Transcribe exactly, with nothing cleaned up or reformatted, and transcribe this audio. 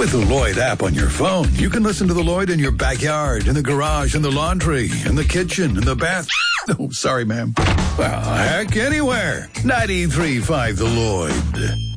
With the Lloyd app on your phone, you can listen to the Lloyd in your backyard, in the garage, in the laundry, in the kitchen, in the bath. Oh, sorry, ma'am. Well, heck, anywhere. ninety-three point five The Lloyd.